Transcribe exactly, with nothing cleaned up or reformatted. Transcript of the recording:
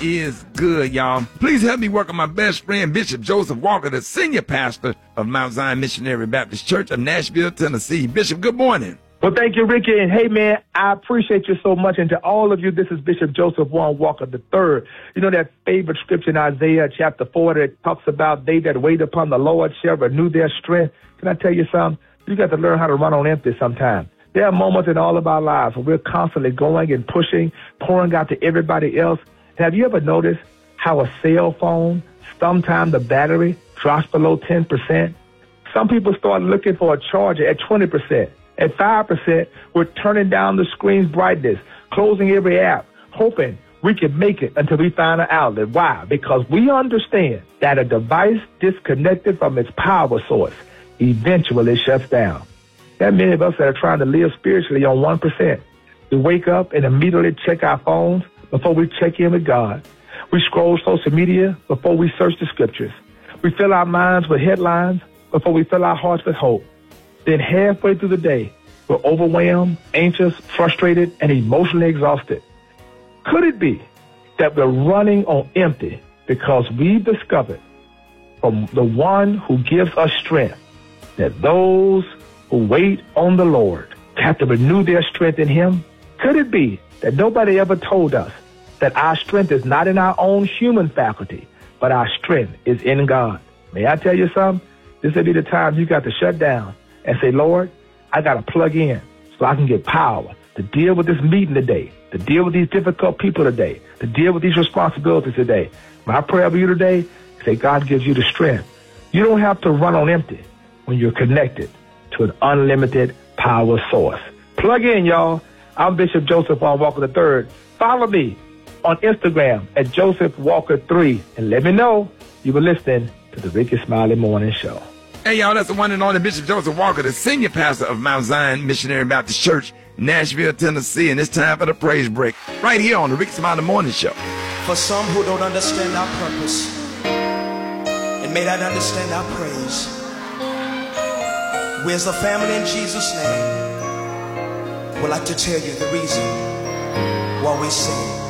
is good, y'all. Please help me welcome my best friend, Bishop Joseph Walker, the senior pastor of Mount Zion Missionary Baptist Church of Nashville, Tennessee. Bishop, good morning. Well, thank you, Ricky. And hey, man, I appreciate you so much. And to all of you, this is Bishop Joseph Warren Walker the third. You know that favorite scripture in Isaiah chapter four that talks about they that wait upon the Lord shall renew their strength. Can I tell you something? You got to learn how to run on empty sometimes. There are moments in all of our lives where we're constantly going and pushing, pouring out to everybody else. Have you ever noticed how a cell phone, sometimes the battery drops below ten percent? Some people start looking for a charger at twenty percent. At five percent, we're turning down the screen's brightness, closing every app, hoping we can make it until we find an outlet. Why? Because we understand that a device disconnected from its power source eventually shuts down. There are many of us that are trying to live spiritually on one percent. We wake up and immediately check our phones before we check in with God. We scroll social media before we search the scriptures. We fill our minds with headlines before we fill our hearts with hope. Then halfway through the day, we're overwhelmed, anxious, frustrated, and emotionally exhausted. Could it be that we're running on empty because we've discovered from the one who gives us strength that those who wait on the Lord have to renew their strength in him? Could it be that nobody ever told us that our strength is not in our own human faculty, but our strength is in God? May I tell you something? This will be the time you got to shut down and say, Lord, I got to plug in so I can get power to deal with this meeting today, to deal with these difficult people today, to deal with these responsibilities today. My prayer for you today is that God gives you the strength. You don't have to run on empty when you're connected to an unlimited power source. Plug in, y'all. I'm Bishop Joseph Walker the third. Follow me on Instagram at Joseph Walker three and let me know you were listening to the Ricky Smiley Morning Show. Hey, y'all, that's the one and only Bishop Joseph Walker, the senior pastor of Mount Zion Missionary Baptist Church, Nashville, Tennessee. And it's time for the praise break right here on the Ricky Smiley Morning Show. For some who don't understand our purpose and may not understand our praise, we as a family in Jesus' name would like to tell you the reason why we sing.